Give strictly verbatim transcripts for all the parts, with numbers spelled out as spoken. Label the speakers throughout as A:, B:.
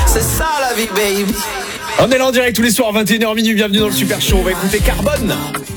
A: C'est ça la vie, baby.
B: On est là en direct tous les soirs, vingt et une heures minuit, bienvenue dans le Super Show. On va écouter Carbone.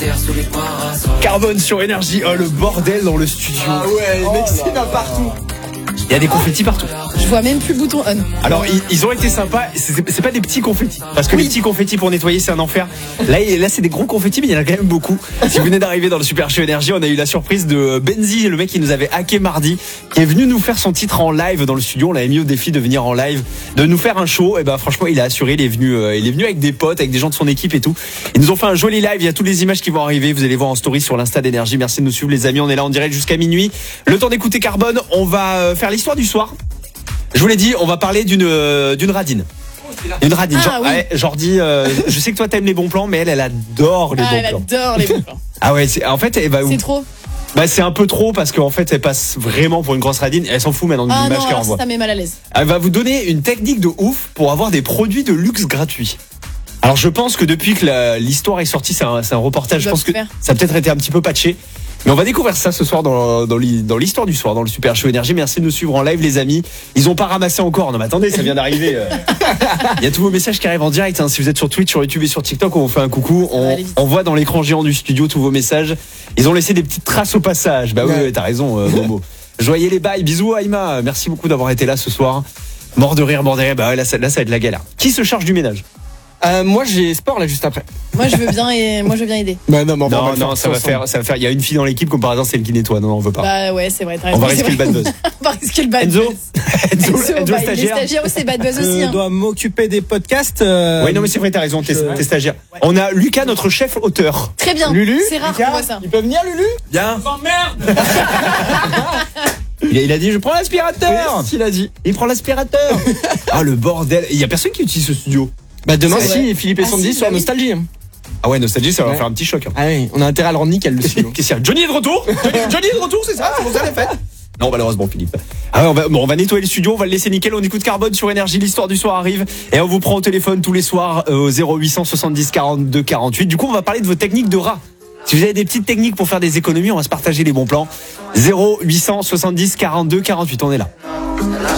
B: Carbone sur Énergie. Oh, le bordel dans le studio.
C: Ah ouais, les mecs, c'est là partout.
B: Il y a des confettis partout.
D: Je vois même plus le bouton on.
B: Alors ils, ils ont été sympas. C'est, c'est pas des petits confettis, parce que
D: Oui.
B: les petits confettis pour nettoyer c'est un enfer. Là, il- là c'est des gros confettis, mais il y en a quand même beaucoup. Si vous venez d'arriver dans le Super Show Énergie, on a eu la surprise de Benzi, le mec qui nous avait hacké mardi, qui est venu nous faire son titre en live dans le studio. On l'avait mis au défi de venir en live, de nous faire un show. Et ben franchement, il a assuré. Il est venu, euh, il est venu avec des potes, avec des gens de son équipe et tout. Ils nous ont fait un joli live. Il y a toutes les images qui vont arriver. Vous allez voir en story sur l'Insta d'Énergie. Merci de nous suivre les amis. On est là en direct jusqu'à minuit. Le temps d'écouter Carbone. On va euh, faire l'histoire du soir. Je vous l'ai dit, on va parler d'une euh, d'une radine. Une radine.
D: Ah,
B: Genre,
D: oui.
B: ouais, Jordi, euh, je sais que toi t'aimes les bons plans, mais elle, elle adore les
D: Ah,
B: bons
D: elle
B: plans.
D: adore les bons plans.
B: Ah ouais, c'est, en fait, elle va.
D: C'est trop.
B: Bah c'est un peu trop parce qu'en fait, elle passe vraiment pour une grosse radine. Elle s'en fout maintenant de
D: Ah
B: l'image
D: non,
B: qu'elle
D: alors
B: envoie.
D: ça met mal à l'aise.
B: Elle va vous donner une technique de ouf pour avoir des produits de luxe gratuits. Alors je pense que depuis que la- l'histoire est sortie, c'est un, c'est un reportage.
D: Ils
B: Je pense que
D: doivent faire.
B: ça a peut-être été un petit peu patché. Mais on va découvrir ça ce soir dans, dans, l'hi- dans l'histoire du soir, dans le Super Show Énergie. Merci de nous suivre en live, les amis. Ils ont pas ramassé encore. Non, mais attendez, ça vient d'arriver. euh. Il y a tous vos messages qui arrivent en direct. Hein. Si vous êtes sur Twitch, sur YouTube et sur TikTok, on vous fait un coucou.
D: va
B: On,
D: aller vite.
B: on voit dans l'écran géant du studio tous vos messages. Ils ont laissé des petites traces au passage. Bah oui,
C: Ouais.
B: ouais, t'as raison, euh, Momo. Joyez les bails. Bisous, Aïma. Merci beaucoup d'avoir été là ce soir. Mort de rire, mort de rire. Bah ouais, là, ça, là, ça va être la galère. Qui se charge du ménage?
C: Euh, moi, j'ai sport là juste après.
D: Moi je veux bien et moi je veux bien aider.
C: Bah non, mais on va
B: Non,
C: pas le
B: non,
C: faire
B: ça va
C: ensemble.
B: faire, ça va faire. Il y a une fille dans l'équipe comme par hasard, c'est elle qui nettoie. Non, non, on veut pas.
D: Bah ouais, c'est vrai, t'as
B: On
D: raison.
B: va
D: c'est
B: risquer le
D: vrai.
B: bad buzz.
D: On va risquer le bad
B: Enzo,
D: buzz.
B: Enzo,
D: Enzo,
B: Enzo,
D: bah, il est
B: stagiaire.
D: stagiaire aussi, bad buzz aussi.
E: Je
D: hein.
E: dois m'occuper des podcasts. euh,
B: Oui, non, mais c'est vrai, t'as raison, t'es,
E: je-
B: t'es stagiaire. On a Lucas, notre chef auteur.
D: Très bien.
C: Lulu,
D: C'est rare
C: Lucas,
D: qu'on voit ça.
C: Il peut venir, Lulu?
B: Bien.
E: Oh merde.
B: Il a, il a dit, je prends l'aspirateur.
C: Oui, il a dit.
B: Il prend l'aspirateur. Ah, le bordel. Il y a personne qui utilise ce studio.
C: Bah demain,
D: C'est
C: si,
D: vrai.
C: Philippe et
D: Ah,
C: Sandy
D: si,
C: sur
D: bah oui.
C: Nostalgie.
B: Ah ouais, Nostalgie, ça va
C: Ouais.
B: faire un petit choc. Hein.
C: Ah oui, on a intérêt à le rendre nickel le studio.
B: Qu'est-ce qu'il y a? Johnny est de retour. Johnny, Johnny est de retour, c'est ça? C'est pour ça la fête? Non, malheureusement, Philippe. Ah ouais, on va, bon, on va nettoyer le studio, on va le laisser nickel. On écoute Carbone sur Énergie. L'histoire du soir arrive. Et on vous prend au téléphone tous les soirs euh, au zéro huit cent soixante-dix quarante-deux quarante-huit. Du coup, on va parler de vos techniques de rat. Si vous avez des petites techniques pour faire des économies, on va se partager les bons plans. zéro huit cent soixante-dix quarante-deux quarante-huit. On est là.